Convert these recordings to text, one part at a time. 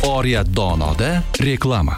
Oriyat Donoda reklama.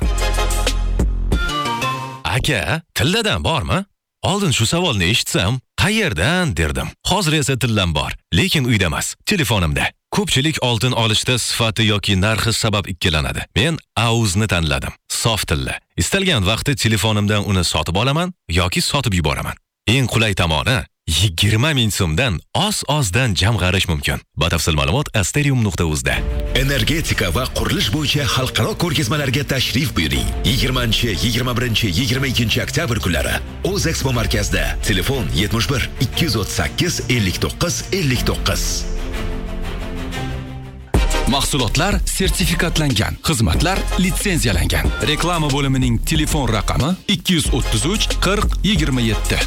Aka, tilladan bormi? Oldin shu savolni eshitsam, qayerdan derdim. Hozir esa tillam bor, lekin uyda emas, telefonimda. Ko'pchilik oltin olishda sifati yoki narxi sabab ikkilanadi. Men AUZni tanladim. Sof tilla. Istalgan vaqtda telefonimdan uni sotib olaman yoki sotib yuboraman. Eng qulay tomoni 20 ming so'mdan oz-ozdan jamg'arish mumkin. Batafsil ma'lumot asterium.uz da. Energetika va qurilish bo'yicha xalqaro ko'rgazmalarga tashrif buyuring. 20, 21, 22 oktyabr kunlari O'z Expo markazida. Telefon 71 238 59 59. Mahsulotlar sertifikatlangan, xizmatlar litsenziyalangan. Reklama bo'limining telefon raqami 233 40 27.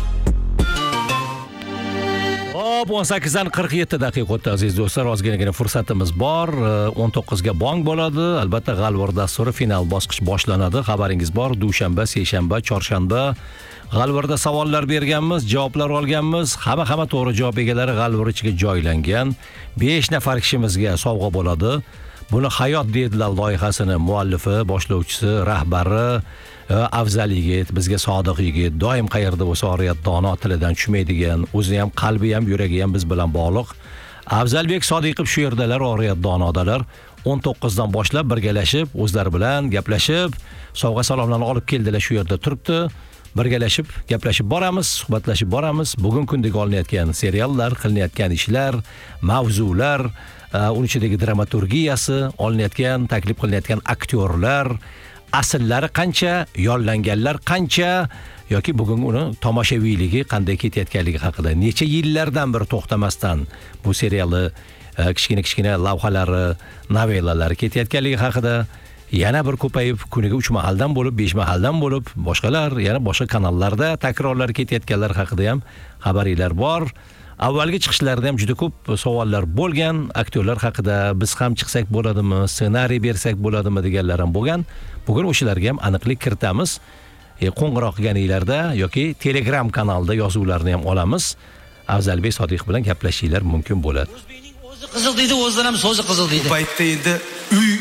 18:47 daqiqa aziz do'stlar, ozginagina fursatimiz bor. 19 ga bong bo'ladi. Albatta G'alvor dasturi final bosqich boshlanadi. Xabaringiz bor. Dushanba, seshanba, chorshanba G'alvorda savollar berganmiz, javoblar olganmiz. Hamma to'g'ri javob egalari G'alvor ichiga joylangan 5 nafar kishimizga sovg'a bo'ladi. Buni Hayot deydilar loyihasini muallifi, boshlovchisi, rahbari Afzal yigit, bizga sodiq yigit, doim qayerda bo'lsa Oriyat Dono tilidan tushmaydigan, o'zi ham qalbi ham yuragi ham biz bilan bog'liq. Afzalbek Sodiqov shu yerdalar, Oriyat Donodalar. 19 dan boshlab birgalashib, o'zlari bilan gaplashib, sovg'a salomlarni olib keldilar, shu yerda turibdi. Birgalashib, gaplashib boramiz, suhbatlashib boramiz. Bugun kundagi olinayotgan seriallar, qilinayotgan ishlar, mavzular, uning ichidagi dramaturgiyasi, olinayotgan, taklif qilinayotgan aktyorlar, asllari qancha, yollanganlar qancha yoki bugun uni tomoshaviyligi qanday ketayotganligi haqida necha yillardan beri to'xtamasdan bu serialni kichkina lavhalari, novellalari ketayotganligi haqida, yana bir ko'payib kuniga 3 mahaldan bo'lib, 5 mahaldan bo'lib, boshqalar yana boshqa kanallarda takrorlar ketayotganlar haqida ham xabaringlar bor. Avvalgi chiqishlarda ham juda ko'p savollar bo'lgan, aktyorlar haqida biz ham chiqsak bo'ladimi, ssenariy bersak bo'ladimi deganlar ham bo'lgan. Bugun o'shalarga ham aniqlik kiritamiz. Qo'ng'iroq qilganinglarda yoki Telegram kanalida yozuvlarni ham olamiz. Afzalbek Sodiq bilan gaplashishinglar mumkin bo'ladi. O'zbekning o'zi qizil deydi, o'zidan ham so'zi qizil deydi. Bu paytda endi uy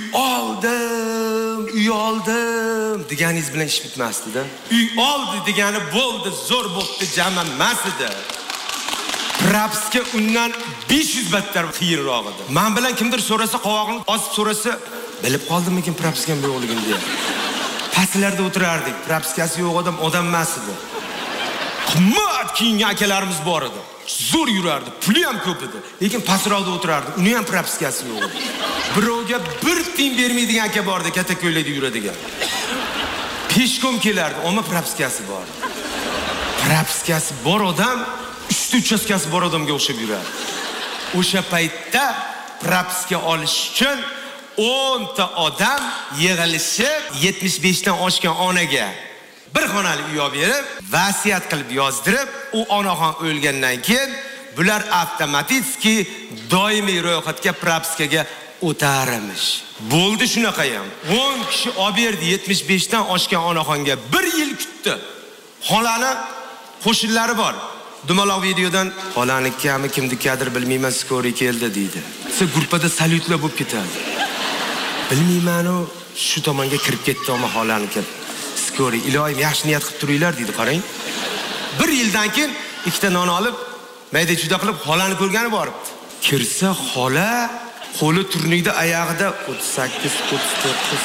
oldim deganingiz bilan ish bitmasdi-da. Uy oldi degani bo'ldi, zo'r bo'pti, jama emas edi. Prapsga undan 500 battar qiyinroq edi. Men bilan kimdir so'rasa, qovog'ini osib so'rasa, bilib qoldimmikin prapsga yo'qligini deya. Pastlarda o'tirardik. Prapskasi yo'q odam emas edi. Qimmat kiyingan akalarimiz bor edi. Zo'r yurardi, puli ham ko'p edi. Lekin pastroqda o'tirardi. Uni ham prapskasi yo'q edi. Birovga bir tiyin bermaydigan aka bor edi, katta ko'ylakda yuradigan. Peshkom kelardi, ammo prapskasi bor. Prapskasi bor odam 3 uchastkasi bor odamga o'xshab yuradi. O'sha paytda prapska olish uchun 10 ta odam yig'ilishib 75 dan oshgan onaga bir xonali uy olib berib, vasiyat qilib yozdirib, u onaxon o'lgandan keyin bular avtomatiki doimiy ro'yxatga prapskaga o'taramish. Bo'ldi shunaqa ham. 10 kishi olib berdi, 75 dan oshgan onaxonga 1 yil kutdi. Xolani qo'shinlari bor. Dumaloq videodan xolaniki kimnikadir bilmayman, skori keldi deydi. Siz gruppada salyutlar bo'lib ketadi. Bilmayman-u, shu tomonga kirib ketdi, ammo xolaniki skori, iloyim yaxshi niyat qilib turinglar deydi, qarang. 1 yildan keyin ikkita non olib, mayda juda qilib xolani ko'rgani boribdi. Kirsa xola qo'li turnikda, oyog'ida 38, 39,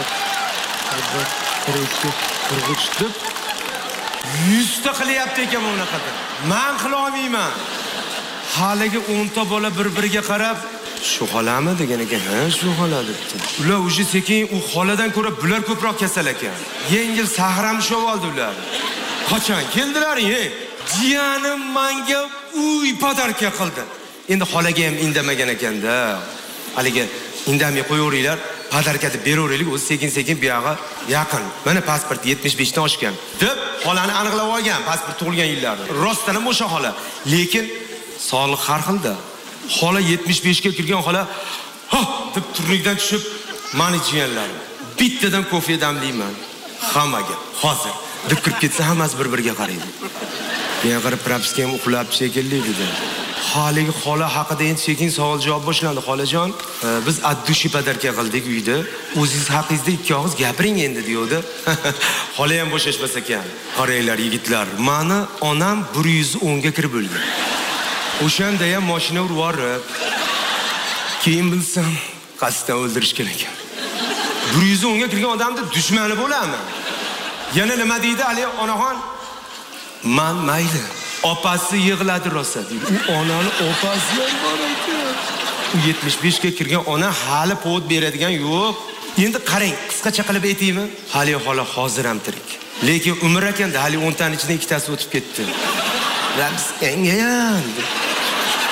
40, 43 deb 100 ta qilyapti ekan bunaqada. Men qila olmayman. Haliga 10 ta bola bir-biriga qarab, shu xolami degan ekan. Ha, shu xola debdi. Ular o'zi sekin u xoladan ko'ra bular ko'proq kasal ekan. Yengil sahramishib oldi ular. Qachon keldilaring, ey? Jiyanim menga uy podarka qildi. Endi xolaga ham indamagan ekanda. Haliga indamay qo'yaveringlar, podarka deb beraveraylik, o'zi sekin-sekin bu yoqqa yaqin. Mana pasport 75 dan oshgan deb xolani aniqlab olgan, pasport tug'ilgan yillarni. Rostdan ham o'sha xola. Lekin sog'liq har xilda. Xola 75 ga kirgan xola, "Ha!" deb turnikdan tushib, "Mani jiyanlarim, bittadan kofe damlayman. Hammaga hozir." deb kirib ketsa, hammasi bir-biriga qaraydi. Men qarab prapska ham uxlab shekilli dedi. Haligi xola haqida endi sekin savol javob boshlandi. Xolajon, biz addushi padarka qildik uyda. O'zingiz haqingizda ikki og'iz gapiring endi deydi. Xola ham bo'shashmas ekan. Qaranglar yigitlar, meni onam 110 ga kirib o'lgan. O'shanda ham mashina urib yuborib, keyin bilsam, qasddan o'ldirishgan ekan. 110 ga kirgan odamni dushmani bo'laman. Yana nima deydi hali onaxon? Man mayli. Opasi yig'ladi rosa deydi. U onani opasi ham bor ekan. U 75 ga kirgan ona hali povod beradigan yo'q. Endi qarang, qisqacha qilib aytaymi? Hali xola hozir ham tirik. Lekin umr ekanda hali 10 taning ichidan ikkitasi o'tib ketdi. Rabs engayam.